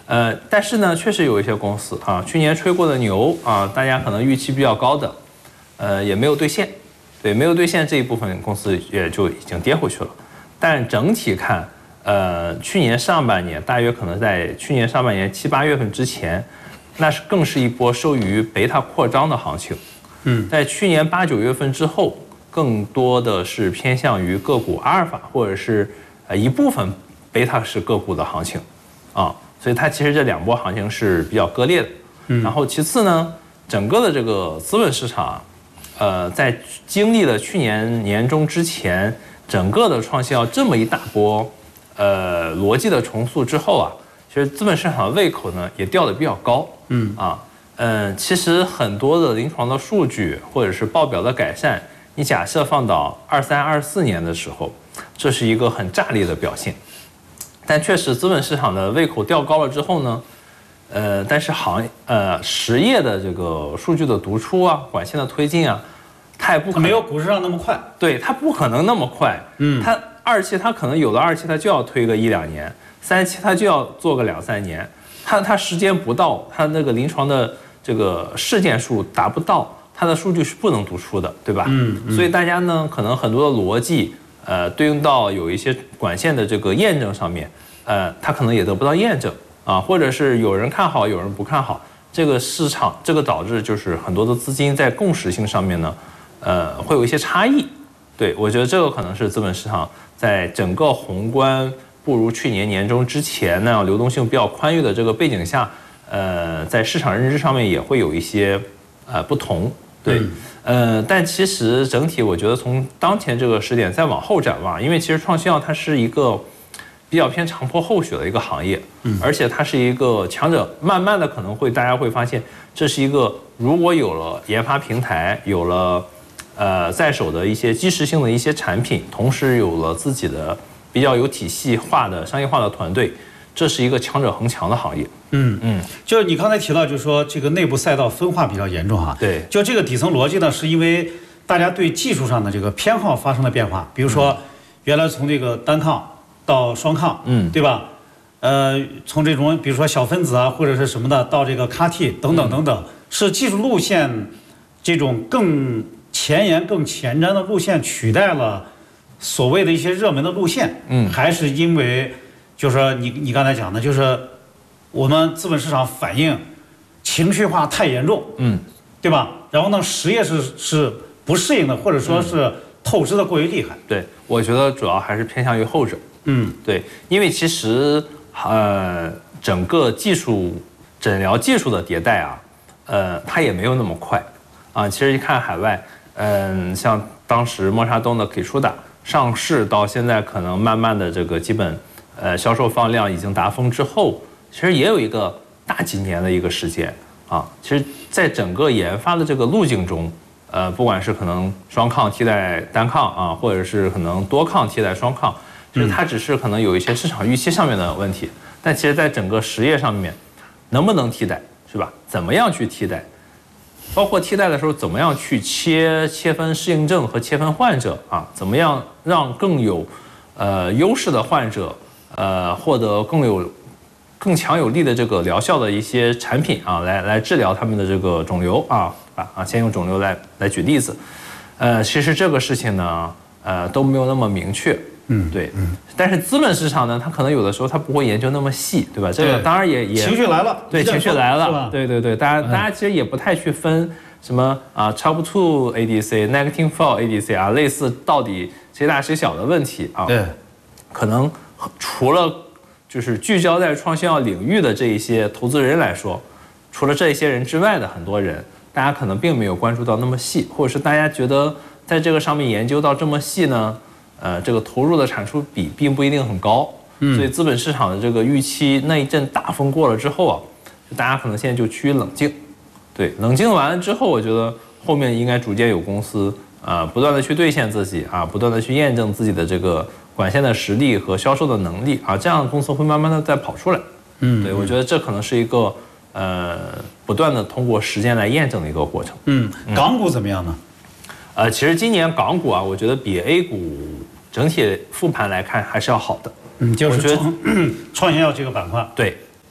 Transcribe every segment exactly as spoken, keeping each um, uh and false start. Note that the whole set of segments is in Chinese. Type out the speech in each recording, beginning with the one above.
呃，但是呢，确实有一些公司啊，去年吹过的牛啊，大家可能预期比较高的，呃，也没有兑现，对，没有兑现这一部分公司也就已经跌回去了。但整体看，呃，去年上半年大约可能在去年上半年七八月份之前，那是更是一波受益于贝塔扩张的行情。嗯，在去年八九月份之后，更多的是偏向于个股阿尔法或者是呃一部分贝塔式个股的行情，啊。所以它其实这两波行情是比较割裂的，嗯，然后其次呢，整个的这个资本市场，呃，在经历了去年年中之前整个的创新药这么一大波，呃，逻辑的重塑之后啊，其实资本市场的胃口呢也掉得比较高，嗯啊，嗯、呃，其实很多的临床的数据或者是报表的改善，你假设放到二三二四年的时候，这是一个很炸裂的表现。但确实，资本市场的胃口调高了之后呢，呃，但是行呃实业的这个数据的读出啊，管线的推进啊，它也不可能没有股市上那么快。 对，它不可能那么快。嗯，它二期它可能有的二期它就要推个一两年，三期它就要做个两三年，它它时间不到，它那个临床的这个事件数达不到，它的数据是不能读出的，对吧？嗯，嗯所以大家呢，可能很多的逻辑。呃，对应到有一些管线的这个验证上面，呃，它可能也得不到验证啊，或者是有人看好，有人不看好，这个市场，这个导致就是很多的资金在共识性上面呢，呃，会有一些差异。对，我觉得这个可能是资本市场在整个宏观不如去年年中之前那样流动性比较宽裕的这个背景下，呃，在市场认知上面也会有一些呃不同。对。嗯呃，但其实整体我觉得从当前这个时点再往后展望，因为其实创新药它是一个比较偏长坡厚雪的一个行业，嗯，而且它是一个强者，慢慢的可能会大家会发现，这是一个如果有了研发平台，有了呃在手的一些基石性的一些产品，同时有了自己的比较有体系化的商业化的团队，这是一个强者恒强的行业。 嗯嗯，就是你刚才提到，就是说这个内部赛道分化比较严重哈。 对， 就这个底层逻辑呢，是因为大家对技术上的这个偏好发生了变化。比如说，原来从这个单抗到双抗，嗯，对吧？呃，从这种比如说小分子啊或者是什么的，到这个 C A R T 等等等等，是技术路线这种更前沿、更前瞻的路线取代了所谓的一些热门的路线，嗯，还是因为就是说你你刚才讲的，就是我们资本市场反应情绪化太严重，嗯，对吧？然后呢，实业是是不适应的，或者说是透支的过于厉害。 对，我觉得主要还是偏向于后者。嗯，对，因为其实呃，整个技术诊疗技术的迭代啊，呃，它也没有那么快啊。其实一看海外，嗯、呃，像当时默沙东的给舒达上市到现在，可能慢慢的这个基本呃销售放量已经达峰之后，其实也有一个大几年的一个时间啊。其实，在整个研发的这个路径中，呃，不管是可能双抗替代单抗啊，或者是可能多抗替代双抗。就是它只是可能有一些市场预期上面的问题，但其实在整个实业上面，能不能替代，是吧？怎么样去替代？包括替代的时候，怎么样去切切分适应症和切分患者啊？怎么样让更有呃优势的患者呃获得更有更强有力的这个疗效的一些产品啊，来来治疗他们的这个肿瘤啊啊啊！先用肿瘤来来举例子，呃，其实这个事情呢，呃都没有那么明确。嗯，对，嗯，但是资本市场呢，它可能有的时候它不会研究那么细，对吧？这个当然也也情绪来了， 对，情绪来了，对对对，大家、嗯、大家其实也不太去分什么啊 ，T O P 二 A D C、Nectin four A D C 啊，类似到底谁大谁小的问题啊，对，可能除了就是聚焦在创新药领域的这一些投资人来说，除了这一些人之外的很多人，大家可能并没有关注到那么细，或者是大家觉得在这个上面研究到这么细呢？呃，这个投入的产出比并不一定很高，嗯，所以资本市场的这个预期那一阵大风过了之后啊，就大家可能现在就趋于冷静，对，冷静完了之后，我觉得后面应该逐渐有公司呃不断的去兑现自己啊，不断的去验证自己的这个管线的实力和销售的能力啊，这样的公司会慢慢的再跑出来，嗯，对，我觉得这可能是一个呃不断的通过时间来验证的一个过程。 嗯，港股怎么样呢？ 呃，其实今年港股啊，我觉得比 A 股整体复盘来看还是要好的。 嗯，就是创创新药这个板块。 对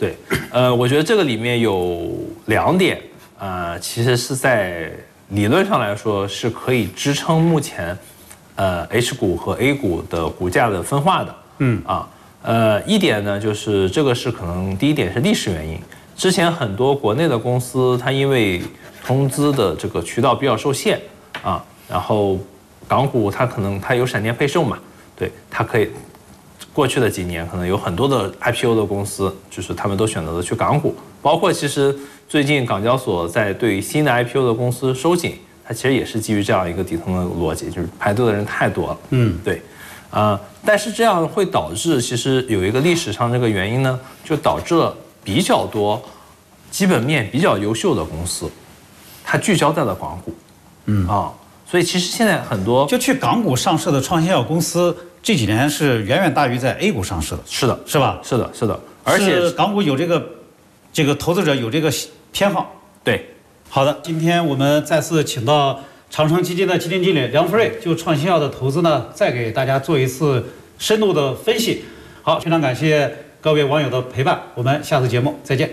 对，呃，我觉得这个里面有两点，呃，其实是在理论上来说是可以支撑目前，呃 H 股和 A 股的股价的分化的。嗯啊，呃，一点呢就是这个是可能第一点是历史原因，之前很多国内的公司它因为通资的这个渠道比较受限啊，然后港股它可能它有闪电配售嘛，对，它可以。过去的几年，可能有很多的 I P O 的公司，就是他们都选择了去港股，包括其实最近港交所在对于新的 I P O 的公司收紧，它其实也是基于这样一个底层的逻辑，就是排队的人太多了。嗯，对，啊、呃，但是这样会导致其实有一个历史上这个原因呢，就导致了比较多基本面比较优秀的公司，它聚焦在了港股。嗯啊、哦，所以其实现在很多就去港股上市的创新药公司。这几年是远远大于在 A 股上市的， 是的， 是吧？ 是的，是的，而且港股有这个，这个投资者有这个偏好。 对， 好的，今天我们再次请到长城基金的基金经理梁福瑞，就创新药的投资呢，再给大家做一次深度的分析。好，非常感谢各位网友的陪伴，我们下次节目再见。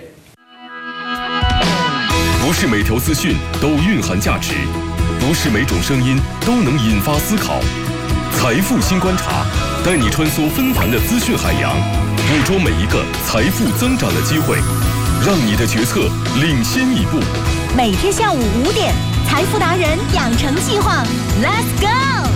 不是每条资讯都蕴含价值，不是每种声音都能引发思考。财富新观察，带你穿梭纷繁的资讯海洋，捕捉每一个财富增长的机会，让你的决策领先一步。 每天下午五点，财富达人养成计划 ，Let's go！